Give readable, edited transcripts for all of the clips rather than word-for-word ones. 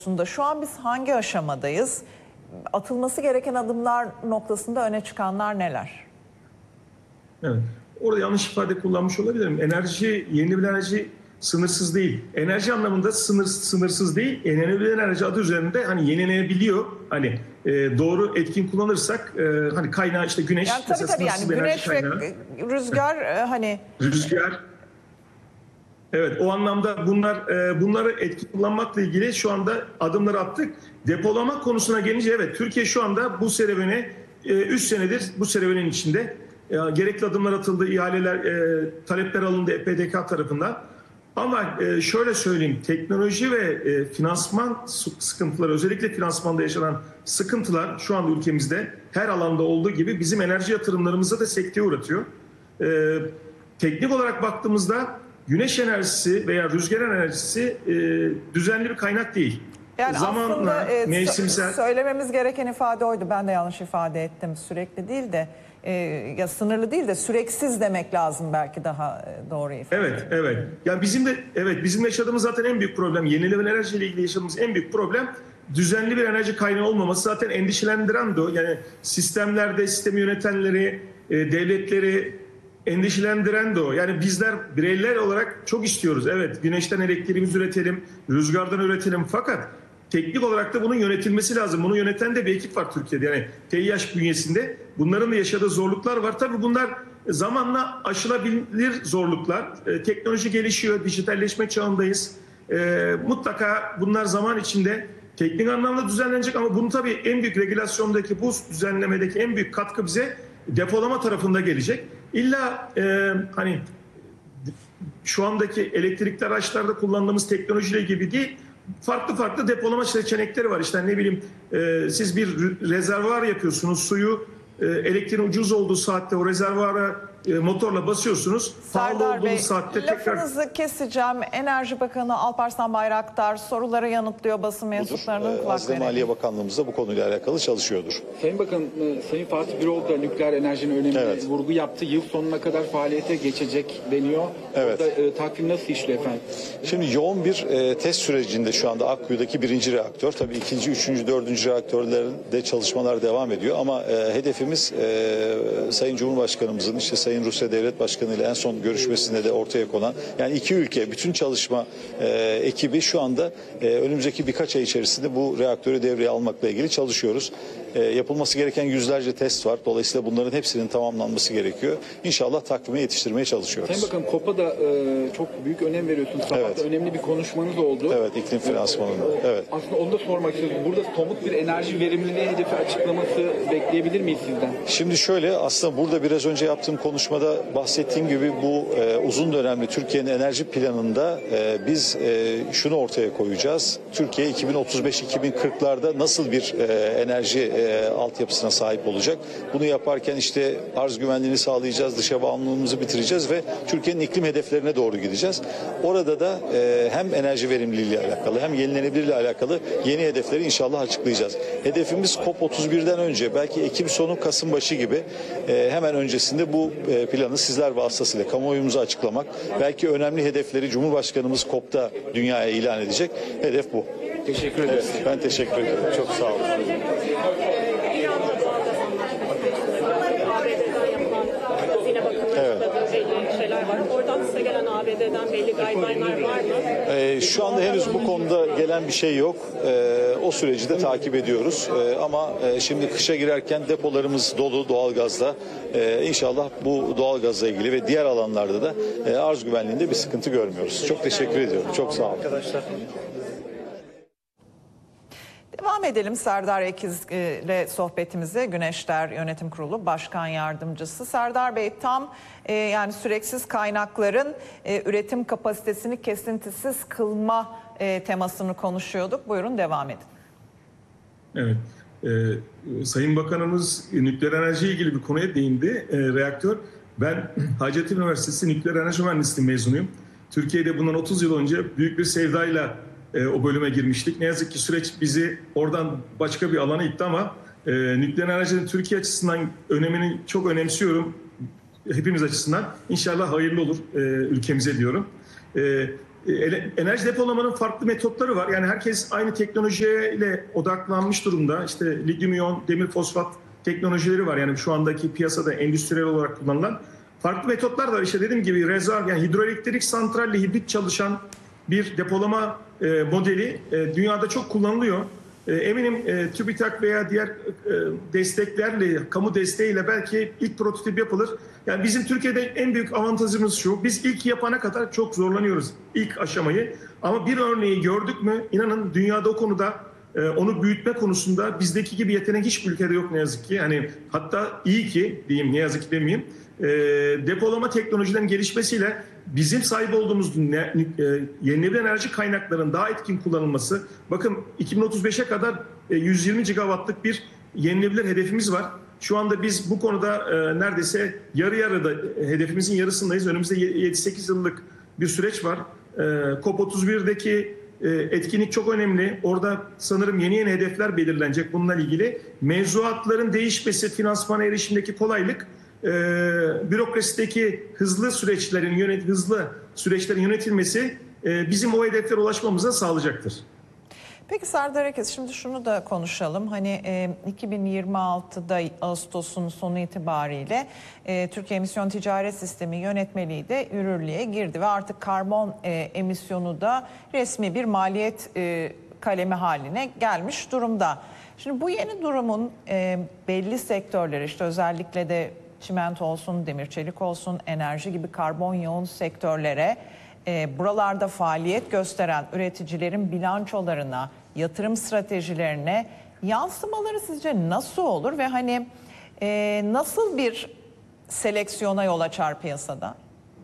Şu an biz hangi aşamadayız? Atılması gereken adımlar noktasında öne çıkanlar neler? Evet. Orada yanlış ifade kullanmış olabilirim. Enerji, yenilenebilir enerji sınırsız değil. Enerji anlamında sınırsız değil. Yenilenebilir enerji adı üzerinde hani yenilenebiliyor. Hani doğru etkin kullanırsak hani kaynağı işte güneş. Yani tabii yani güneş ve rüzgar hani rüzgar. Evet, o anlamda bunları etkin kullanmakla ilgili şu anda adımları attık. Depolama konusuna gelince evet Türkiye şu anda bu serüvene 3 senedir bu serüvenin içinde gerekli adımlar atıldı, ihaleler, talepler alındı EPDK tarafından. Ama şöyle söyleyeyim, teknoloji ve finansman sıkıntıları, özellikle finansmanda yaşanan sıkıntılar şu anda ülkemizde her alanda olduğu gibi bizim enerji yatırımlarımıza da sekteye uğratıyor. Teknik olarak baktığımızda güneş enerjisi veya rüzgar enerjisi düzenli bir kaynak değil. Yani zamanla aslında mevsimsel söylememiz gereken ifade oydu. Ben de yanlış ifade ettim. Sürekli değil de ya sınırlı değil de süreksiz demek lazım belki daha doğru ifade. Evet. Yani bizim yaşadığımız zaten en büyük problem, yenilenebilir enerji ile ilgili yaşadığımız en büyük problem düzenli bir enerji kaynağı olmaması. Zaten endişelendiren de o. Yani sistemlerde sistemi yönetenleri, devletleri endişelendiren de o. Yani bizler bireyler olarak çok istiyoruz. Evet, güneşten elektriğimizi üretelim, rüzgardan üretelim. Fakat teknik olarak da bunun yönetilmesi lazım. Bunu yöneten de bir ekip var Türkiye'de. Yani TİH bünyesinde. Bunların da yaşadığı zorluklar var. Tabii bunlar zamanla aşılabilir zorluklar. Teknoloji gelişiyor, dijitalleşme çağındayız. Mutlaka bunlar zaman içinde teknik anlamda düzenlenecek ama bunun tabii en büyük regülasyondaki, bu düzenlemedeki en büyük katkı bize depolama tarafında gelecek. İlla hani şu andaki elektrikli araçlarda kullandığımız teknolojiyle gibi değil, farklı depolama seçenekleri var. İşte ne bileyim siz bir rezervuar yapıyorsunuz, suyu elektriğin ucuz olduğu saatte o rezervuara motorla basıyorsunuz. Pahalı olduğu saatte tekrar... Lafınızı keseceğim. Enerji Bakanı Alparslan Bayraktar soruları yanıtlıyor basın mensuplarının kulak Hazine Maliye Bakanlığımız da bu konuyla alakalı çalışıyordur. Sayın Bakan, Sayın Fatih Birol da nükleer enerjinin önemine vurgu yaptı. Yıl sonuna kadar faaliyete geçecek deniyor. Evet. Orada takvim nasıl işliyor efendim? Şimdi yoğun bir test sürecinde şu anda Akkuyu'daki 1. reaktör. Tabii 2., 3., 4. reaktörlerde çalışmalar devam ediyor. Ama hedefimiz Sayın Cumhurbaşkanımızın işte Sayın Rusya Devlet Başkanı ile en son görüşmesinde de ortaya konan, yani iki ülke bütün çalışma ekibi şu anda önümüzdeki birkaç ay içerisinde bu reaktörü devreye almakla ilgili çalışıyoruz. Yapılması gereken yüzlerce test var. Dolayısıyla bunların hepsinin tamamlanması gerekiyor. İnşallah takvime yetiştirmeye çalışıyoruz. Sayın Bakan, COP'a da çok büyük önem veriyorsunuz. Sabah da önemli bir konuşmanız oldu. Evet, iklim finansmanında. Evet. Aslında onu da sormak istiyorum. Burada somut bir enerji verimliliği hedefi açıklaması bekleyebilir miyiz sizden? Şimdi şöyle, aslında burada biraz önce yaptığım konuşmada bahsettiğim gibi bu uzun dönemli Türkiye'nin enerji planında biz şunu ortaya koyacağız. Türkiye 2035-2040'larda nasıl bir enerji altyapısına sahip olacak? Bunu yaparken işte arz güvenliğini sağlayacağız, dışa bağımlılığımızı bitireceğiz ve Türkiye'nin iklim hedeflerine doğru gideceğiz. Orada da hem enerji verimliliği ile alakalı hem yenilenebilir ile alakalı yeni hedefleri inşallah açıklayacağız. Hedefimiz COP31'den önce, belki Ekim sonu Kasım başı gibi hemen öncesinde bu planı sizler vasıtasıyla kamuoyumuza açıklamak. Belki önemli hedefleri Cumhurbaşkanımız COP'ta dünyaya ilan edecek. Hedef bu. Teşekkür ederim. Evet, ben teşekkür ederim. Çok sağ olun. Şeyler var. Oradan size gelen ABD'den belli guideline'lar var mı? Şu anda henüz bu konuda gelen bir şey yok. O süreci de takip ediyoruz. Ama şimdi kışa girerken depolarımız dolu doğalgazla. İnşallah bu doğalgazla ilgili ve diğer alanlarda da arz güvenliğinde bir sıkıntı görmüyoruz. Çok teşekkür ediyorum. Çok sağ olun. Devam edelim Serdar Ekiz ile sohbetimize. Güneşler Yönetim Kurulu Başkan Yardımcısı. Serdar Bey, tam yani süreksiz kaynakların üretim kapasitesini kesintisiz kılma temasını konuşuyorduk. Buyurun devam edin. Evet. Sayın Bakanımız nükleer enerjiyle ilgili bir konuya değindi. Reaktör. Ben Hacettepe Üniversitesi Nükleer Enerji Mühendisliği mezunuyum. Türkiye'de bundan 30 yıl önce büyük bir sevdayla o bölüme girmiştik. Ne yazık ki süreç bizi oradan başka bir alana itti ama nükleer enerjinin Türkiye açısından önemini çok önemsiyorum. Hepimiz açısından. İnşallah hayırlı olur ülkemize diyorum. enerji depolamanın farklı metotları var. Yani herkes aynı teknolojiyle odaklanmış durumda. İşte lityum iyon, demir fosfat teknolojileri var. Yani şu andaki piyasada endüstriyel olarak kullanılan farklı metotlar var. İşte dediğim gibi rezerv, yani hidroelektrik santralle hibrit çalışan bir depolama modeli dünyada çok kullanılıyor. Eminim TÜBİTAK veya diğer desteklerle, kamu desteğiyle belki ilk prototip yapılır. Yani bizim Türkiye'de en büyük avantajımız şu: biz ilk yapana kadar çok zorlanıyoruz ilk aşamayı. Ama bir örneği gördük mü, inanın dünyada o konuda onu büyütme konusunda bizdeki gibi yetenek hiçbir ülkede yok ne yazık ki. Yani hatta iyi ki diyeyim, ne yazık ki demeyeyim. Depolama teknolojilerinin gelişmesiyle bizim sahip olduğumuz yenilenebilir enerji kaynaklarının daha etkin kullanılması. Bakın 2035'e kadar 120 gigawattlık bir yenilenebilir hedefimiz var. Şu anda biz bu konuda neredeyse yarı yarıda, hedefimizin yarısındayız. Önümüzde 7-8 yıllık bir süreç var. COP31'deki etkinlik çok önemli. Orada sanırım yeni hedefler belirlenecek bununla ilgili. Mevzuatların değişmesi, finansmana erişimdeki kolaylık, bürokrasideki hızlı süreçlerin yönetilmesi bizim o hedeflere ulaşmamıza sağlayacaktır. Peki Serdar Ekiz, şimdi şunu da konuşalım. Hani 2026'da Ağustos'un sonu itibariyle Türkiye Emisyon Ticaret Sistemi Yönetmeliği de yürürlüğe girdi ve artık karbon emisyonu da resmi bir maliyet kalemi haline gelmiş durumda. Şimdi bu yeni durumun belli sektörleri, işte özellikle de çimento olsun, demir çelik olsun, enerji gibi karbon yoğun sektörlere, buralarda faaliyet gösteren üreticilerin bilançolarına, yatırım stratejilerine yansımaları sizce nasıl olur ve hani nasıl bir seleksiyona yol açar piyasada?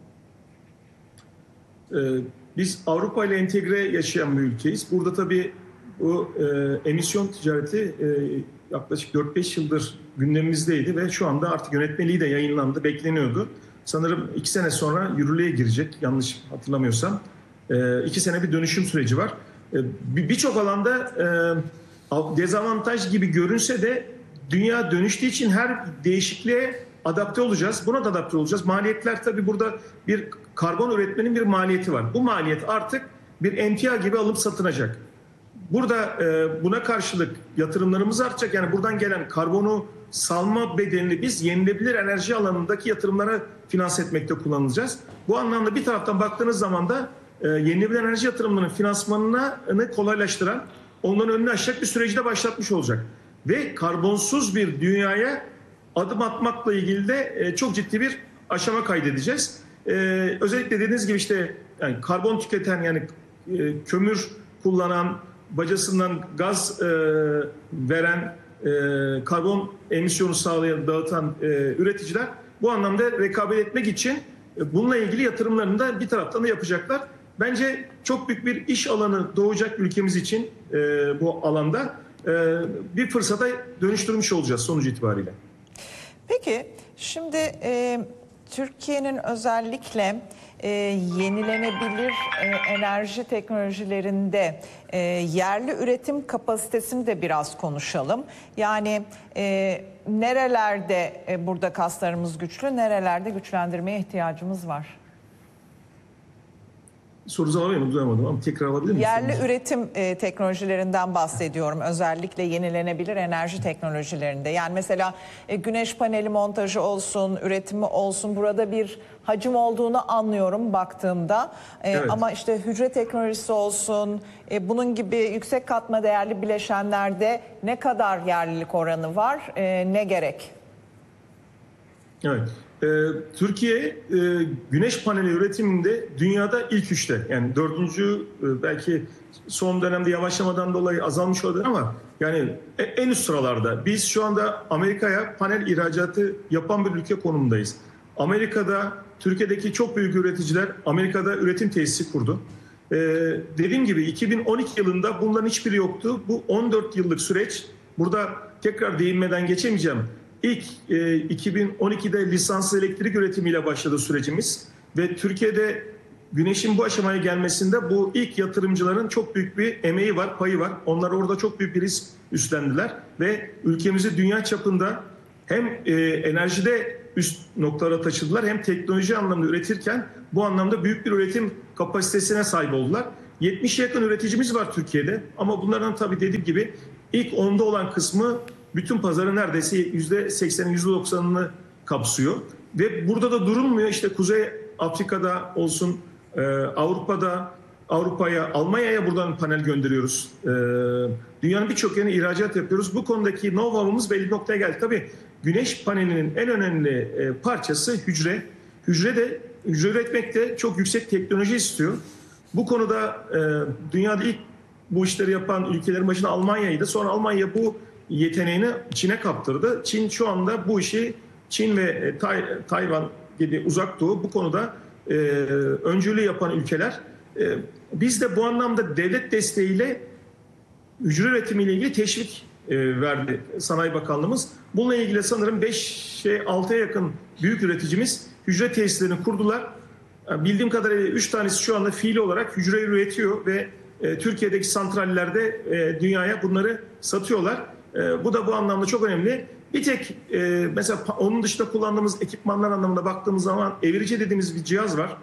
Biz Avrupa ile entegre yaşayan bir ülkeyiz. Burada tabii bu emisyon ticareti yaklaşık 4-5 yıldır gündemimizdeydi ve şu anda artık yönetmeliği de yayınlandı, bekleniyordu. Sanırım 2 sene sonra yürürlüğe girecek, yanlış hatırlamıyorsam. 2 sene bir dönüşüm süreci var. Birçok alanda dezavantaj gibi görünse de dünya dönüştüğü için her değişikliğe adapte olacağız. Buna da adapte olacağız. Maliyetler, tabii burada bir karbon üretmenin bir maliyeti var. Bu maliyet artık bir emtia gibi alıp satılacak. Burada buna karşılık yatırımlarımız artacak. Yani buradan gelen karbonu salma bedelini biz yenilenebilir enerji alanındaki yatırımlara finanse etmekte kullanacağız. Bu anlamda bir taraftan baktığınız zaman da yenilenebilir enerji yatırımlarının finansmanını kolaylaştıran, onların önünü açacak bir süreci de başlatmış olacak. Ve karbonsuz bir dünyaya adım atmakla ilgili de çok ciddi bir aşama kaydedeceğiz. Özellikle dediğiniz gibi işte yani karbon tüketen, yani kömür kullanan, bacasından gaz veren, karbon emisyonu sağlayan, dağıtan üreticiler bu anlamda rekabet etmek için bununla ilgili yatırımlarını da bir taraftan da yapacaklar. Bence çok büyük bir iş alanı doğacak ülkemiz için bu alanda. Bir fırsata dönüştürmüş olacağız sonuç itibariyle. Peki şimdi Türkiye'nin özellikle yenilenebilir enerji teknolojilerinde yerli üretim kapasitesini de biraz konuşalım. Yani nerelerde burada kaslarımız güçlü, nerelerde güçlendirmeye ihtiyacımız var? Sorunuzu alayım, duyamadım ama tekrar alabilir misiniz? Yerli üretim teknolojilerinden bahsediyorum. Özellikle yenilenebilir enerji teknolojilerinde. Yani mesela güneş paneli montajı olsun, üretimi olsun. Burada bir hacim olduğunu anlıyorum baktığımda. Evet. Ama işte hücre teknolojisi olsun, bunun gibi yüksek katma değerli bileşenlerde ne kadar yerlilik oranı var, ne gerek? Evet. Türkiye güneş paneli üretiminde dünyada ilk 3'te, yani 4. belki son dönemde yavaşlamadan dolayı azalmış olabilir ama yani en üst sıralarda. Biz şu anda Amerika'ya panel ihracatı yapan bir ülke konumundayız. Amerika'da, Türkiye'deki çok büyük üreticiler Amerika'da üretim tesisi kurdu. Dediğim gibi 2012 yılında bunların hiçbiri yoktu. Bu 14 yıllık süreç, burada tekrar değinmeden geçemeyeceğim. İlk 2012'de lisanslı elektrik üretimiyle başladı sürecimiz ve Türkiye'de güneşin bu aşamaya gelmesinde bu ilk yatırımcıların çok büyük bir emeği var, payı var. Onlar orada çok büyük bir risk üstlendiler ve ülkemizi dünya çapında hem enerjide üst noktalara taşıdılar. Hem teknoloji anlamında üretirken bu anlamda büyük bir üretim kapasitesine sahip oldular. 70'e yakın üreticimiz var Türkiye'de ama bunlardan tabii dediğim gibi ilk 10'da olan kısmı bütün pazarın neredeyse %80'i %90'ını kapsıyor. Ve burada da durulmuyor. İşte Kuzey Afrika'da olsun, Avrupa'ya, Almanya'ya buradan panel gönderiyoruz. Dünyanın birçok yerine ihracat yapıyoruz. Bu konudaki know-how'umuz belli noktaya geldi. Tabii güneş panelinin en önemli parçası hücre. Hücre üretmek de çok yüksek teknoloji istiyor. Bu konuda dünyada ilk bu işleri yapan ülkelerin başında Almanya'ydı. Sonra Almanya bu yeteneğini Çin'e kaptırdı. Çin şu anda bu işi, Çin ve Tayvan gibi uzak doğu bu konuda öncülüğü yapan ülkeler. Biz de bu anlamda devlet desteğiyle hücre üretimiyle ilgili teşvik verdi Sanayi Bakanlığımız. Bununla ilgili sanırım 6'ya yakın büyük üreticimiz hücre tesislerini kurdular. Bildiğim kadarıyla 3 tanesi şu anda fiili olarak hücre üretiyor ve Türkiye'deki santrallerde dünyaya bunları satıyorlar. Bu da bu anlamda çok önemli. Bir tek mesela onun dışında kullandığımız ekipmanlar anlamında baktığımız zaman evirici dediğimiz bir cihaz var.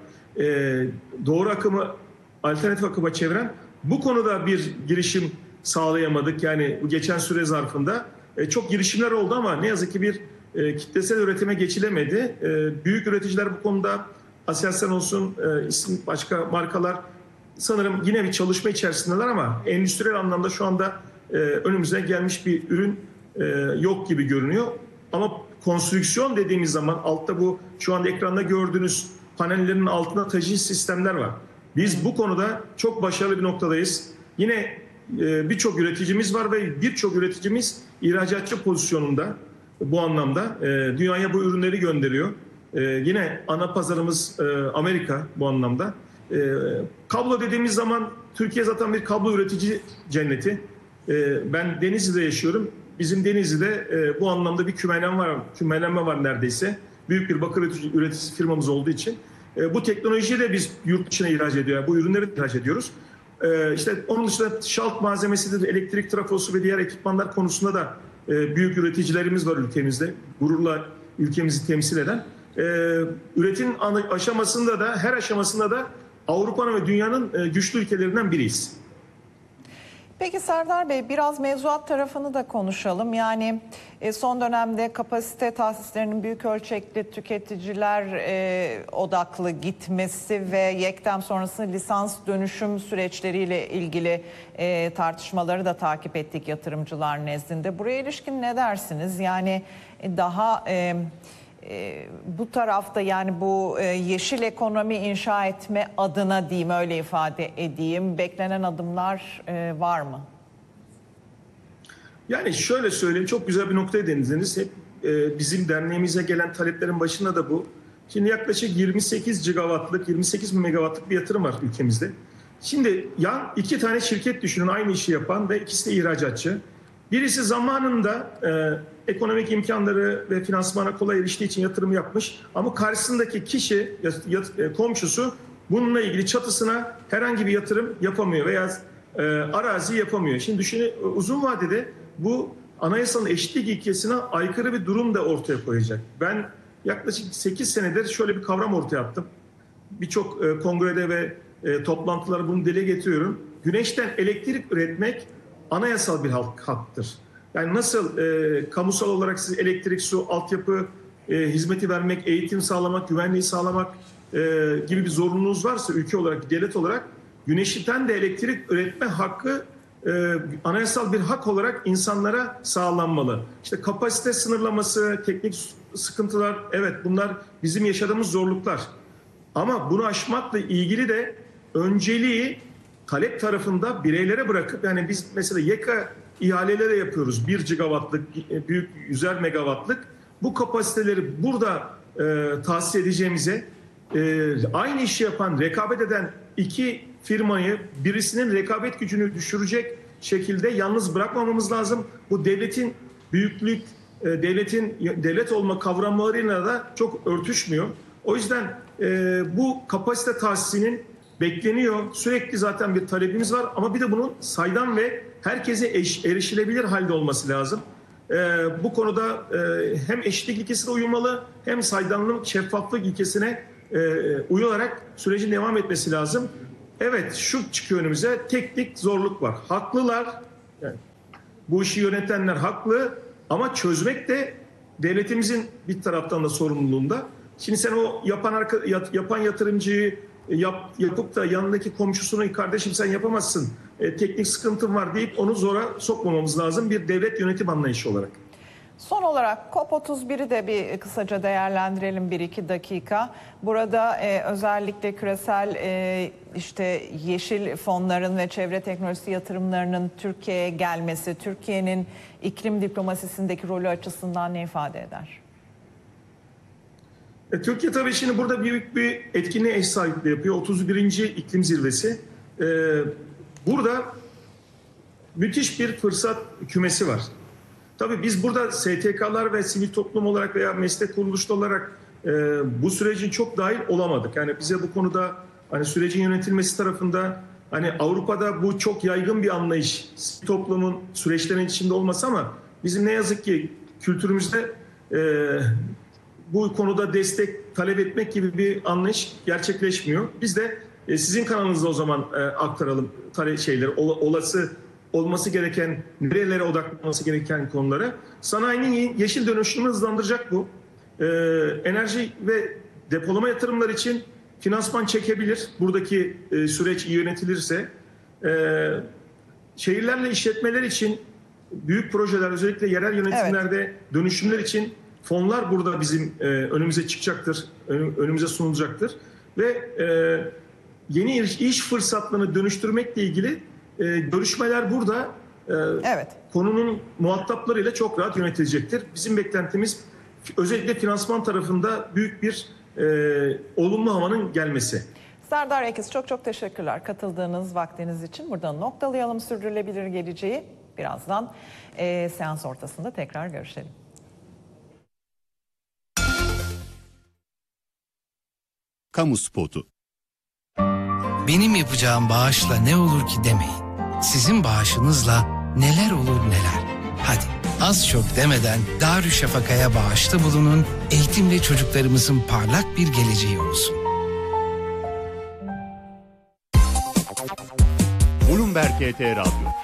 Doğru akımı alternatif akıma çeviren. Bu konuda bir girişim sağlayamadık. Yani bu geçen süre zarfında çok girişimler oldu ama ne yazık ki bir kitlesel üretime geçilemedi. Büyük üreticiler bu konuda Aselsan olsun, başka markalar sanırım yine bir çalışma içerisindeler ama endüstriyel anlamda şu anda önümüze gelmiş bir ürün yok gibi görünüyor. Ama konstrüksiyon dediğimiz zaman altta bu şu anda ekranda gördüğünüz panellerin altında taşıyıcı sistemler var. Biz bu konuda çok başarılı bir noktadayız. Yine birçok üreticimiz var ve birçok üreticimiz ihracatçı pozisyonunda bu anlamda dünyaya bu ürünleri gönderiyor. Yine ana pazarımız Amerika bu anlamda. Kablo dediğimiz zaman Türkiye zaten bir kablo üretici cenneti. Ben Denizli'de yaşıyorum. Bizim Denizli'de bu anlamda bir kümelenme var neredeyse. Büyük bir bakır üreticisi firmamız olduğu için. Bu teknolojiyi de biz yurt dışına ihraç ediyoruz. Bu ürünleri ihraç ediyoruz. İşte onun dışında şalt malzemesidir, elektrik trafosu ve diğer ekipmanlar konusunda da büyük üreticilerimiz var ülkemizde. Gururla ülkemizi temsil eden. Üretim aşamasında da her aşamasında da Avrupa'nın ve dünyanın güçlü ülkelerinden biriyiz. Peki Serdar Bey, biraz mevzuat tarafını da konuşalım. Yani son dönemde kapasite tahsislerinin büyük ölçekli tüketiciler odaklı gitmesi ve YEKDEM sonrası lisans dönüşüm süreçleriyle ilgili tartışmaları da takip ettik yatırımcılar nezdinde. Buraya ilişkin ne dersiniz? Yani daha bu tarafta, yani bu yeşil ekonomi inşa etme adına diyeyim, öyle ifade edeyim, beklenen adımlar var mı? Yani şöyle söyleyeyim, çok güzel bir noktaya değindiniz. Hep bizim derneğimize gelen taleplerin başında da bu. Şimdi yaklaşık 28 gigawattlık, 28 megawattlık bir yatırım var ülkemizde. Şimdi iki tane şirket düşünün, aynı işi yapan ve ikisi de ihracatçı. Birisi zamanında ekonomik imkanları ve finansmana kolay eriştiği için yatırım yapmış. Ama karşısındaki kişi, komşusu bununla ilgili çatısına herhangi bir yatırım yapamıyor veya arazi yapamıyor. Şimdi düşünün, uzun vadede bu anayasanın eşitlik ilkesine aykırı bir durum da ortaya koyacak. Ben yaklaşık 8 senedir şöyle bir kavram ortaya attım. Birçok kongrede ve toplantılara bunu dile getiriyorum. Güneşten elektrik üretmek anayasal bir haktır. Yani nasıl kamusal olarak siz elektrik, su, altyapı hizmeti vermek, eğitim sağlamak, güvenliği sağlamak gibi bir zorunluluğunuz varsa ülke olarak, devlet olarak, güneşten de elektrik üretme hakkı anayasal bir hak olarak insanlara sağlanmalı. İşte kapasite sınırlaması, teknik sıkıntılar, evet bunlar bizim yaşadığımız zorluklar. Ama bunu aşmakla ilgili de önceliği talep tarafında bireylere bırakıp, yani biz mesela YEKA ihaleleri yapıyoruz. 1 gigawattlık, büyük 100'er megawattlık. Bu kapasiteleri burada tahsis edeceğimize aynı işi yapan, rekabet eden iki firmayı birisinin rekabet gücünü düşürecek şekilde yalnız bırakmamamız lazım. Bu devletin büyüklük, devlet olma kavramlarıyla da çok örtüşmüyor. O yüzden bu kapasite tahsisinin bekleniyor. Sürekli zaten bir talebimiz var ama bir de bunun saydam ve herkese erişilebilir halde olması lazım. bu konuda hem eşitlik ilkesine uyulmalı hem saydamlık, şeffaflık ilkesine uyularak sürecin devam etmesi lazım. Evet, şu çıkıyor önümüze, teknik zorluk var. Haklılar, yani bu işi yönetenler haklı ama çözmek de devletimizin bir taraftan da sorumluluğunda. Şimdi sen o yapan yatırımcıyı yapıp da yanındaki komşusuna kardeşim sen yapamazsın, teknik sıkıntım var deyip onu zora sokmamamız lazım bir devlet yönetim anlayışı olarak. Son olarak COP31'i de bir kısaca değerlendirelim 1-2 dakika. Burada özellikle küresel işte yeşil fonların ve çevre teknolojisi yatırımlarının Türkiye'ye gelmesi, Türkiye'nin iklim diplomasisindeki rolü açısından ne ifade eder? Türkiye tabii şimdi burada büyük bir etkinliğe eş sahipliği yapıyor. 31. iklim zirvesi. Burada müthiş bir fırsat kümesi var. Tabii biz burada STK'lar ve sivil toplum olarak veya meslek kuruluşu olarak bu sürecin çok dahil olamadık. Yani bize bu konuda hani sürecin yönetilmesi tarafında hani Avrupa'da bu çok yaygın bir anlayış. Sivil toplumun süreçlerin içinde olması ama bizim ne yazık ki kültürümüzde bu konuda destek talep etmek gibi bir anlayış gerçekleşmiyor. Biz de sizin kanalınızda o zaman aktaralım şeyleri, olası olması gereken, nerelere odaklanması gereken konulara. Sanayinin yeşil dönüşümünü hızlandıracak bu. Enerji ve depolama yatırımları için finansman çekebilir. Buradaki süreç iyi yönetilirse. Şehirlerle işletmeler için büyük projeler, özellikle yerel yönetimlerde dönüşümler için fonlar burada bizim önümüze çıkacaktır, önümüze sunulacaktır. Ve yeni iş fırsatlarını dönüştürmekle ilgili görüşmeler burada konunun muhataplarıyla çok rahat yönetilecektir. Bizim beklentimiz özellikle finansman tarafında büyük bir olumlu havanın gelmesi. Serdar Ekiz çok teşekkürler katıldığınız vaktiniz için. Buradan noktalayalım sürdürülebilir geleceği. Birazdan seans ortasında tekrar görüşelim. Kamu spotu. Benim yapacağım bağışla ne olur ki demeyin. Sizin bağışınızla neler olur neler. Hadi az çok demeden Darüşşafaka'ya bağışta bulunun. Eğitimle çocuklarımızın parlak bir geleceği olsun. Bloomberg HT Radyo.